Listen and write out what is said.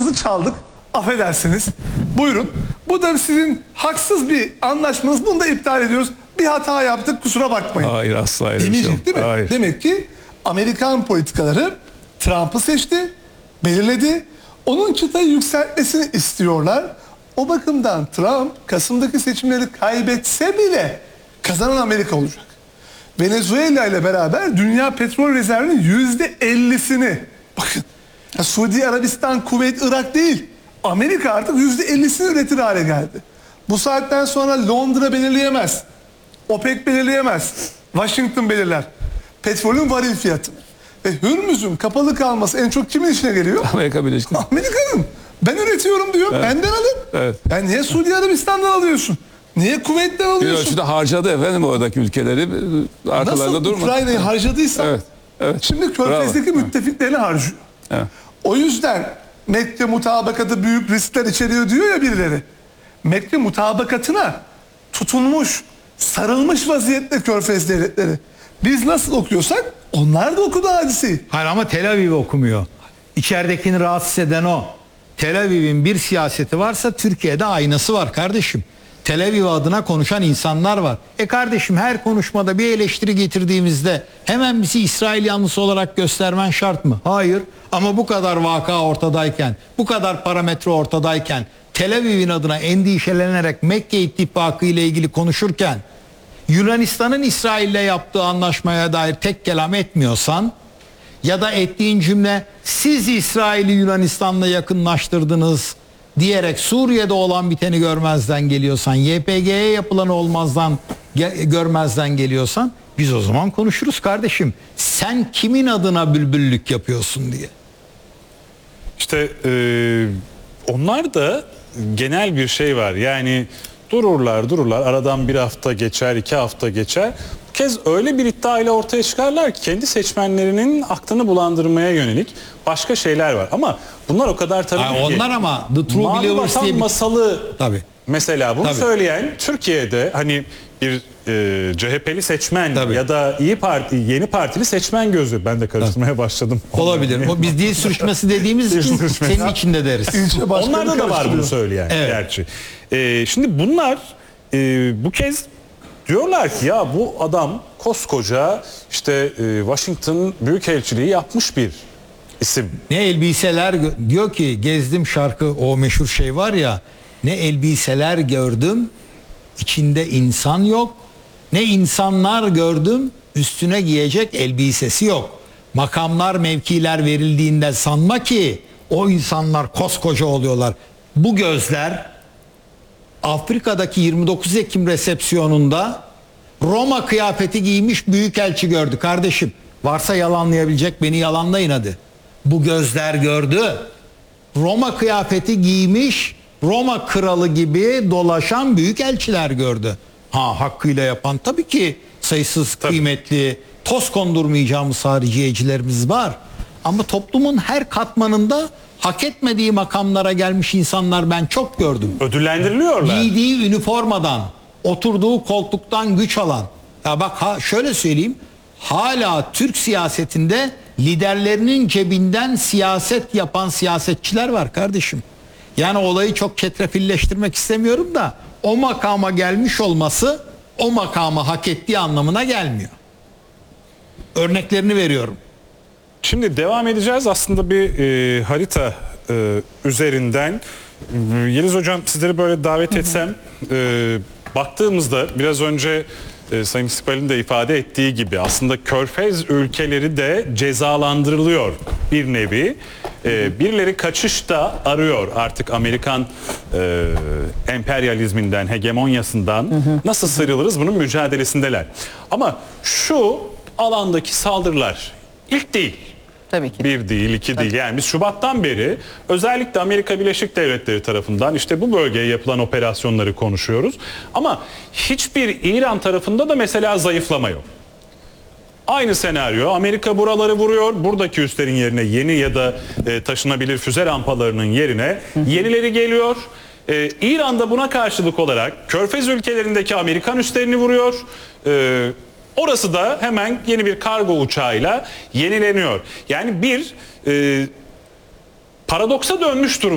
hakkınızı çaldık. Affedersiniz. Buyurun. Bu da sizin haksız bir anlaşmanız. Bunu da iptal ediyoruz. Bir hata yaptık, kusura bakmayın. Hayır, asla öyle bir şey yok. Demeyecek değil mi? Hayır. Demek ki Amerikan politikaları Trump'ı seçti, belirledi. Onun çıtayı yükseltmesini istiyorlar. O bakımdan Trump Kasım'daki seçimleri kaybetse bile kazanan Amerika olacak. Venezuela ile beraber dünya petrol rezervinin %50'sini, bakın, Suudi Arabistan, Kuveyt, Irak değil, Amerika artık %50'sini üretir hale geldi. Bu saatten sonra Londra belirleyemez, OPEC belirleyemez, Washington belirler petrolün varil fiyatını. Ve Hürmüz'ün kapalı kalması en çok kimin işine geliyor? Amerika Birleşik Devletleri. Amerika'nın. Ben üretiyorum diyor. Evet. Benden alın. Evet. Yani niye Suudi Arabistan'dan alıyorsun? Niye Kuveyt'ten Bir alıyorsun? ölçüde harcadı efendim oradaki ülkeleri. Arkalarda Nasıl durmadı. Ukrayna'yı harcadıysa Evet. Evet. şimdi Körfez'deki müttefiklerini harcıyor. Evet. O yüzden Mekke mutabakatı büyük riskler içeriyor diyor ya birileri. Mekke mutabakatına tutunmuş, sarılmış vaziyette Körfez devletleri. Biz nasıl okuyorsak onlar da okudu hadiseyi. Hayır ama Tel Aviv okumuyor. İçeridekini rahatsız eden o. Tel Aviv'in bir siyaseti varsa Türkiye'de aynası var kardeşim. Tel Aviv adına konuşan insanlar var. Kardeşim her konuşmada bir eleştiri getirdiğimizde hemen bizi İsrail yanlısı olarak göstermen şart mı? Hayır. Ama bu kadar vaka ortadayken, bu kadar parametre ortadayken, Tel Aviv'in adına endişelenerek Mekke ittifakı ile ilgili konuşurken Yunanistan'ın İsrail'le yaptığı anlaşmaya dair tek kelam etmiyorsan ya da ettiğin cümle siz İsrail'i Yunanistan'la yakınlaştırdınız diyerek Suriye'de olan biteni görmezden geliyorsan, YPG'ye yapılanı görmezden geliyorsan biz o zaman konuşuruz kardeşim. Sen kimin adına bülbüllük yapıyorsun diye. İşte onlar da genel bir şey var. Yani dururlar aradan bir hafta geçer, 2 hafta geçer. Bu kez öyle bir iddia ile ortaya çıkarlar ki kendi seçmenlerinin aklını bulandırmaya yönelik başka şeyler var. Ama bunlar o kadar tabii ki. Onlar ama The True Mavi Believers Vatan diye bir... masalı Tabii. mesela bunu Tabii. söyleyen Türkiye'de hani bir CHP'li seçmen Tabii. ya da İyi Parti, yeni partili seçmen gözü. Ben de karıştırmaya başladım. Olabilir. O biz dil sürçmesi dediğimiz için senin içinde deriz. İlçe başkanı Onlarda da var bunu karıştırıyor. söyleyen Evet. gerçi. Şimdi bunlar bu kez diyorlar ki ya bu adam koskoca işte Washington Büyükelçiliği yapmış bir isim. Ne elbiseler diyor ki gezdim şarkı o meşhur şey var ya, ne elbiseler gördüm içinde insan yok, ne insanlar gördüm üstüne giyecek elbisesi yok. Makamlar mevkiler verildiğinde sanma ki o insanlar koskoca oluyorlar. Bu gözler Afrika'daki 29 Ekim resepsiyonunda Roma kıyafeti giymiş büyükelçi gördü kardeşim. Varsa yalanlayabilecek beni yalanlayın hadi. Bu gözler gördü. Roma kıyafeti giymiş Roma kralı gibi dolaşan büyükelçiler gördü. Hakkıyla yapan tabii ki sayısız kıymetli toz kondurmayacağımız hariciyecilerimiz var. Ama toplumun her katmanında hak etmediği makamlara gelmiş insanlar ben çok gördüm. Ödüllendiriliyorlar. Giydiği üniformadan, oturduğu koltuktan güç alan. Ya bak şöyle söyleyeyim. Hala Türk siyasetinde liderlerinin cebinden siyaset yapan siyasetçiler var kardeşim. Yani olayı çok çetrefilleştirmek istemiyorum da o makama gelmiş olması o makamı hak ettiği anlamına gelmiyor. Örneklerini veriyorum. Şimdi devam edeceğiz aslında bir harita üzerinden. Yeliz Hocam sizleri böyle davet etsem baktığımızda biraz önce Sayın İstikbal'in de ifade ettiği gibi aslında Körfez ülkeleri de cezalandırılıyor bir nevi. Birileri kaçışta arıyor artık Amerikan emperyalizminden, hegemonyasından nasıl sıyrılırız bunun mücadelesindeler. Ama şu alandaki saldırılar ilk değil. Tabii ki. Bir değil, iki değil. Yani biz Şubat'tan beri özellikle Amerika Birleşik Devletleri tarafından işte bu bölgeye yapılan operasyonları konuşuyoruz. Ama hiçbir İran tarafında da mesela zayıflama yok. Aynı senaryo. Amerika buraları vuruyor. Buradaki üslerin yerine yeni ya da taşınabilir füze rampalarının yerine yenileri geliyor. İran da buna karşılık olarak Körfez ülkelerindeki Amerikan üslerini vuruyor. Orası da hemen yeni bir kargo uçağıyla yenileniyor. Yani bir paradoksa dönmüş durum.